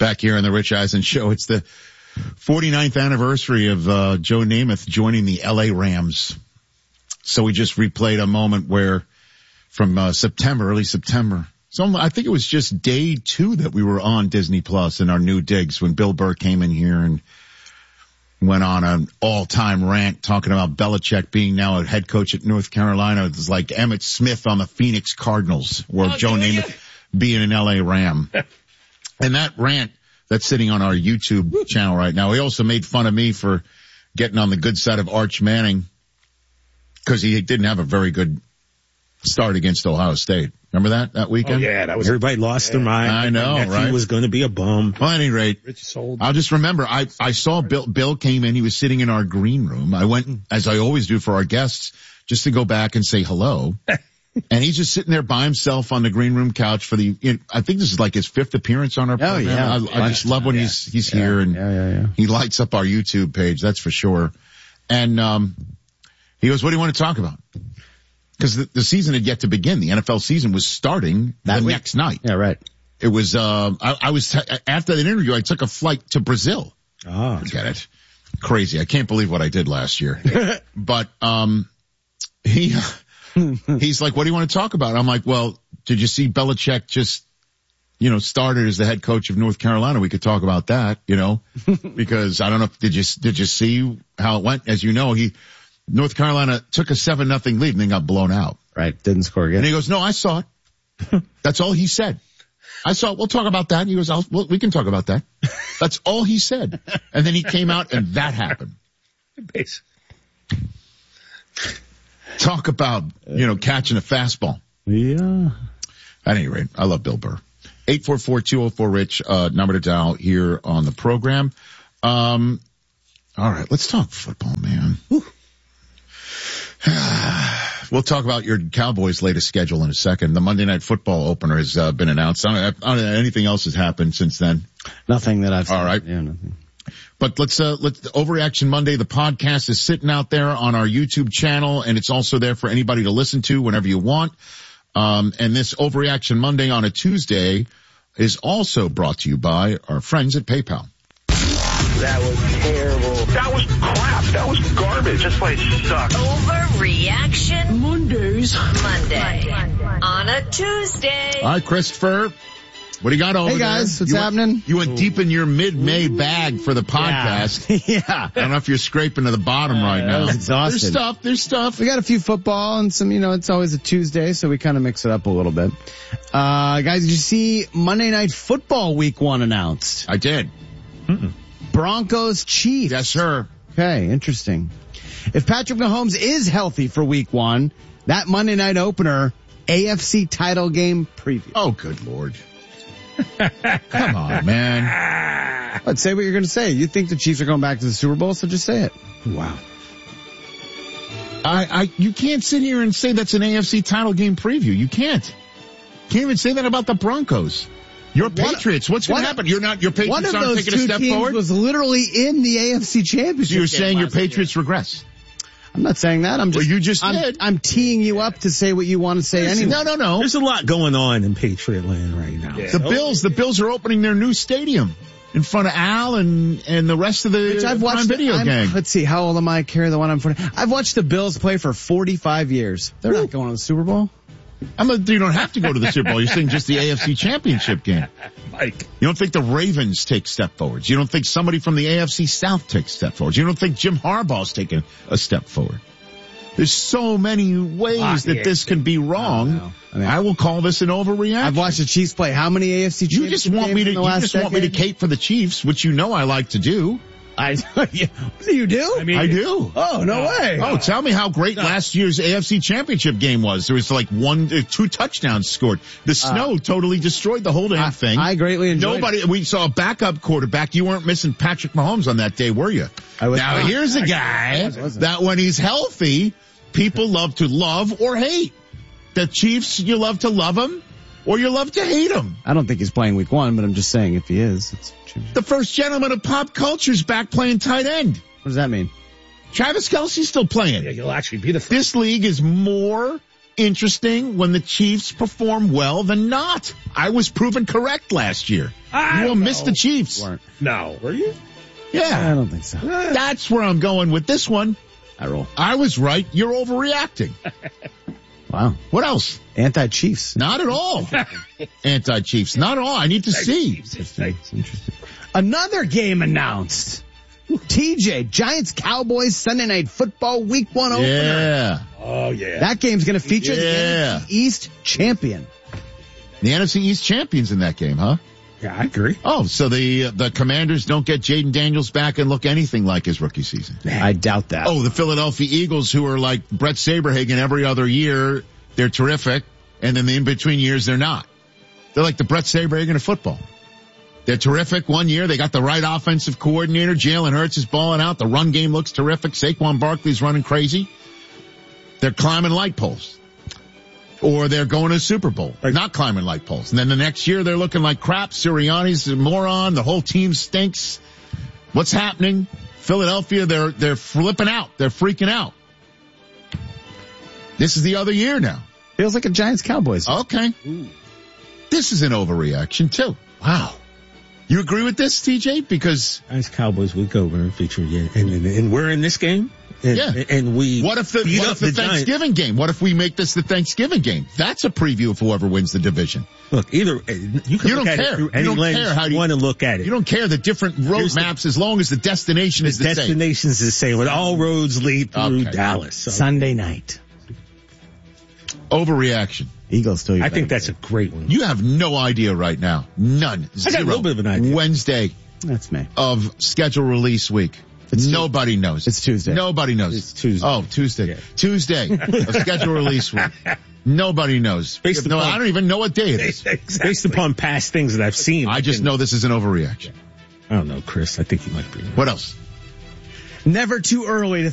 Back here on the Rich Eisen Show, it's the 49th anniversary of Joe Namath joining the LA Rams. So we just replayed a moment where from early September. So I think it was just day 2 that we were on Disney Plus in our new digs when Bill Burr came in here and went on an all-time rant talking about Belichick being now a head coach at North Carolina. It's like Emmitt Smith on the Phoenix Cardinals, or Joe Namath being an LA Ram. And that rant that's sitting on our YouTube channel right now, he also made fun of me for getting on the good side of Arch Manning because he didn't have a very good start against Ohio State. Remember that weekend? Oh, yeah, that was everybody lost their mind. I know, right? He was going to be a bum. Well, at any rate, I'll just remember, I saw Bill came in, he was sitting in our green room. I went, as I always do for our guests, just to go back and say hello. And he's just sitting there by himself on the green room couch for I think this is like his 5th appearance on our program. Yeah. I just love when he's here and he lights up our YouTube page, that's for sure. And, he goes, what do you want to talk about? Because the season had yet to begin. The NFL season was starting the next night. Yeah, right. It was, I was, after that interview, I took a flight to Brazil. Oh. Forget it. Crazy. I can't believe what I did last year. But, he's like, what do you want to talk about? I'm like, well, did you see Belichick just, started as the head coach of North Carolina? We could talk about that, because I don't know, did you see how it went? As you know, North Carolina took a 7-0 lead and then got blown out. Right. Didn't score again. And he goes, no, I saw it. That's all he said. I saw it. We'll talk about that. And he goes, we can talk about that. That's all he said. And then he came out and that happened. Talk about, catching a fastball. Yeah. At any rate, I love Bill Burr. 844-204-RICH, number to dial here on the program. All right, let's talk football, man. We'll talk about your Cowboys' latest schedule in a second. The Monday Night Football opener has been announced. I don't know, anything else has happened since then? Nothing that I've seen. All right. Yeah, nothing. But let's Overreaction Monday, the podcast is sitting out there on our YouTube channel, and it's also there for anybody to listen to whenever you want. And this Overreaction Monday on a Tuesday is also brought to you by our friends at PayPal. That was terrible. That was crap. That was garbage. This place sucks. Overreaction Monday. On a Tuesday. All right, Christopher. What do you got over there? Hey guys, what's happening? You went deep in your mid-May bag for the podcast. Yeah. I don't know if you're scraping to the bottom right now. I was exhausted. There's stuff. We got a few football and some, it's always a Tuesday, so we kind of mix it up a little bit. Guys, did you see Monday Night Football Week 1 announced? I did. Broncos Chiefs. Yes, sir. Okay, interesting. If Patrick Mahomes is healthy for Week 1, that Monday night opener, AFC title game preview. Oh, good Lord. Come on, man. Let's say what you're going to say. You think the Chiefs are going back to the Super Bowl, so just say it. Wow. You can't sit here and say that's an AFC title game preview. You can't. Can't even say that about the Broncos. Your Patriots, what's going to happen? Your Patriots aren't taking a step forward? One of those two teams was literally in the AFC Championship. So you're saying your Patriots regress? I'm not saying that. I'm teeing you up to say what you want to say anyway. No. There's a lot going on in Patriot land right now. Yeah. The Bills are opening their new stadium in front of Al and the rest of the Prime Video gang. Let's see, how old am I? Carry the one I'm 40. I've watched the Bills play for 45 years. They're not going to the Super Bowl. You don't have to go to the Super Bowl. You're saying just the AFC Championship game. Mike. You don't think the Ravens take step forwards. You don't think somebody from the AFC South takes step forwards. You don't think Jim Harbaugh's taking a step forward. There's so many ways that this can be wrong. I will call this an overreaction. I've watched the Chiefs play how many AFC Championship You just want me to cape for the Chiefs, which I like to do. You do? I do. Oh, no way. Oh, tell me how great last year's AFC Championship game was. There was like 2 touchdowns scored. The snow totally destroyed the whole damn thing. I greatly enjoyed it. We saw a backup quarterback. You weren't missing Patrick Mahomes on that day, were you? Here's a guy that when he's healthy, people love to love or hate. The Chiefs, you love to love him or you love to hate him. I don't think he's playing Week 1, but I'm just saying if he is, the first gentleman of pop culture's back playing tight end. What does that mean? Travis Kelce's still playing. Yeah, he'll actually be the first. This league is more interesting when the Chiefs perform well than not. I was proven correct last year. You will miss the Chiefs. No. Were you? Yeah. I don't think so. That's where I'm going with this one. I roll. I was right. You're overreacting. Wow. What else? Anti-Chiefs. Not at all. Anti-Chiefs. Not at all. I need to see. It's interesting. Another game announced. TJ, Giants Cowboys Sunday Night Football Week 1 opener. Yeah. Oh, yeah. That game's going to feature the NFC East champion. The NFC East champions in that game, huh? Yeah, I agree. Oh, so the Commanders don't get Jaden Daniels back and look anything like his rookie season. I doubt that. Oh, the Philadelphia Eagles, who are like Brett Saberhagen every other year, they're terrific, and then the in-between years, they're not. They're like the Brett Saberhagen of football. They're terrific one year. They got the right offensive coordinator. Jalen Hurts is balling out. The run game looks terrific. Saquon Barkley's running crazy. They're climbing light poles. Or they're going to a Super Bowl. They're not climbing light poles. And then the next year they're looking like crap. Sirianni's a moron. The whole team stinks. What's happening? Philadelphia, they're flipping out. They're freaking out. This is the other year now. Feels like a Giants Cowboys. Okay. This is an overreaction too. Wow. You agree with this, TJ? Because Giants Cowboys Week opener featured, yeah. And we're in this game. And, and we what if the Thanksgiving game? What if we make this the Thanksgiving game? That's a preview of whoever wins the division. Look, either you can look at it through any lens you want to look at it. You don't care the different road maps as long as the destination is the same. The destination is the same. With all roads lead through Dallas. So. Sunday night. Overreaction. Eagles still. I think that's a great one. You have no idea right now. None. I got a little bit of an idea. Wednesday. That's me. Of schedule release week. Nobody knows. It's Tuesday. Nobody knows. It's Tuesday. Oh, Tuesday. Yeah. Tuesday of schedule release week. Nobody knows. I don't even know what day it is. Exactly. Based upon past things that I've seen. I just know this is an overreaction. I don't know, Chris. I think you might be. What else? Never too early to